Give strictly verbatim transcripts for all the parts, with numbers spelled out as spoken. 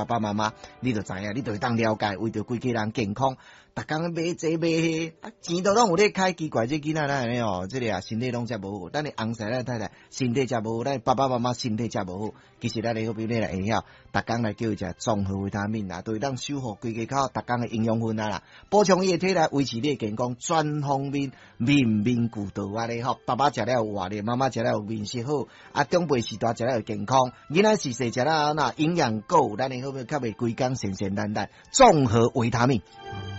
爸妈妈，你就知影，你就会当了解，为着规家人健康。逐工买这买迄，啊钱都拢有咧开，奇怪这囡仔哪安尼哦，这个啊身体拢遮无好，咱的翁婿咱太太身体遮无好，咱爸爸妈妈身体遮无好，其实咱的好比你来会晓，逐工来叫伊食综合维他命啦，对当守护规家口逐工的营养分啊啦，补充伊的体力，维持你的健康，全方面面面俱到啊咧吼。爸爸食了有活力，妈妈食了有面色好，啊长辈时代食了有健康，囡仔时细食了那营养够，咱的好比较袂规工神神蛋蛋，综合维他命。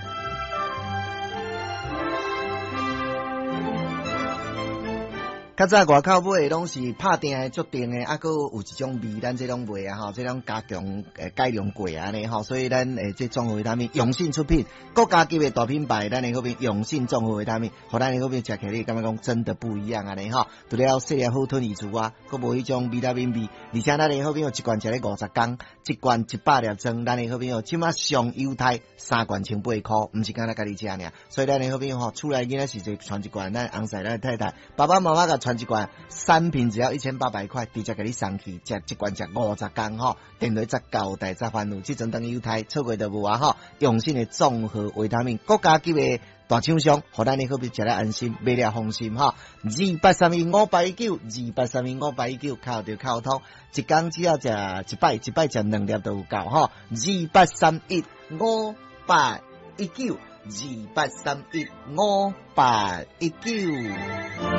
较早外口买的拢是拍定的、足定的，啊，搁有一种味，咱这种卖啊吼，这种加强诶改良过安尼吼，所以咱诶这综合维他命用心出品，国家级的大品牌，咱的嗰边用心综合维他命，互咱的嗰边食起来，感觉讲真的不一样安尼吼，除了细粒好吞胰珠啊，搁无迄种维他命味，而且咱的嗰边有一罐食咧五十工，一罐一百粒装，咱的嗰边有即马上优待三罐千八箍，毋是干那家己食尔，所以咱的嗰边吼，厝内囡仔是就传一罐，咱翁婿咱太太爸爸妈妈甲传一罐，三瓶只要一千八百块，直接给你送去，食一罐食五十工吼，电话再交代再烦恼，即阵等优待错过就无啊吼，用心的综合维他命，国家级的大厂商，互咱的好比食了安心，买了放心吼。二八三一五八一九，二八三一五八一九，靠着靠通，一工只要食一摆，一摆食两粒都有够吼。二八三一五八一九，二八三一五八一九。